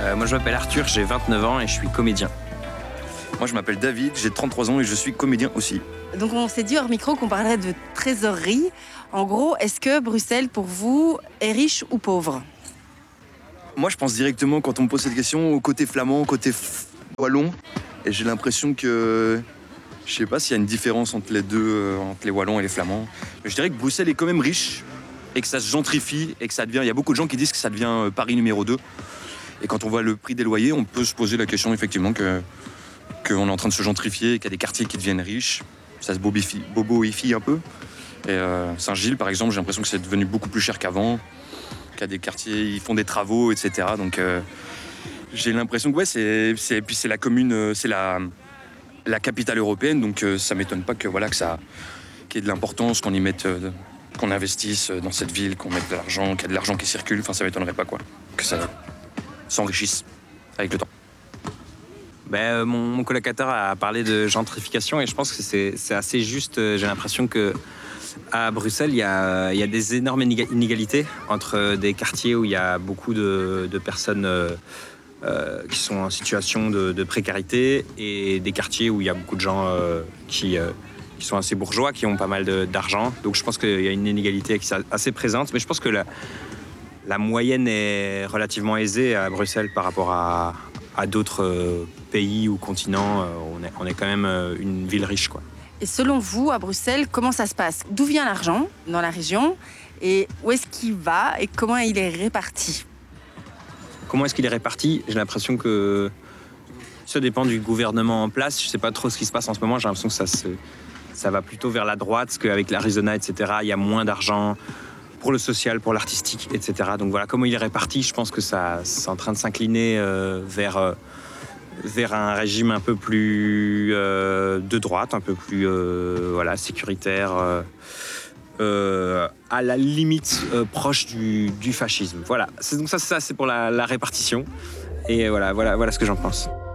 Moi, je m'appelle Arthur, j'ai 29 ans et je suis comédien. Moi, je m'appelle David, j'ai 33 ans et je suis comédien aussi. Donc on s'est dit hors micro qu'on parlerait de trésorerie. En gros, est-ce que Bruxelles, pour vous, est riche ou pauvre? Moi, je pense directement, quand on me pose cette question, au côté flamand, au côté wallon. Et j'ai l'impression que... Je sais pas s'il y a une différence entre les deux, entre les wallons et les flamands. Mais je dirais que Bruxelles est quand même riche et que ça se gentrifie et que ça devient... Il y a beaucoup de gens qui disent que ça devient Paris numéro 2. Et quand on voit le prix des loyers, on peut se poser la question effectivement qu'on est en train de se gentrifier et qu'il y a des quartiers qui deviennent riches. Ça se boboifie un peu. Et Saint-Gilles, par exemple, j'ai l'impression que c'est devenu beaucoup plus cher qu'avant. Qu'il y a des quartiers, ils font des travaux, etc. Donc j'ai l'impression que puis c'est la commune, c'est la capitale européenne, donc ça m'étonne pas que voilà qu'il y ait de l'importance, qu'on y mette, qu'on investisse dans cette ville, qu'on mette de l'argent, qu'il y a de l'argent qui circule. Enfin, ça m'étonnerait pas quoi, que ça s'enrichisse avec le temps. Mon colocataire a parlé de gentrification et je pense que c'est assez juste. J'ai l'impression que à Bruxelles, il y a des énormes inégalités entre des quartiers où il y a beaucoup de personnes qui sont en situation de précarité et des quartiers où il y a beaucoup de gens qui sont assez bourgeois, qui ont pas mal d'argent. Donc je pense qu'il y a une inégalité qui est assez présente, mais je pense que la moyenne est relativement aisée à Bruxelles par rapport à d'autres pays ou continents. On est quand même une ville riche, quoi. Et selon vous, à Bruxelles, comment ça se passe? D'où vient l'argent dans la région? Et où est-ce qu'il va? Et comment il est réparti? Comment est-ce qu'il est réparti? J'ai l'impression que ça dépend du gouvernement en place. Je ne sais pas trop ce qui se passe en ce moment. J'ai l'impression que ça va plutôt vers la droite, parce qu'avec l'Arizona, etc., il y a moins d'argent pour le social, pour l'artistique, etc. Donc voilà, comment il est réparti, je pense que c'est en train de s'incliner vers un régime un peu plus de droite, un peu plus sécuritaire, à la limite proche du fascisme. Voilà, donc ça c'est pour la répartition. Et voilà ce que j'en pense.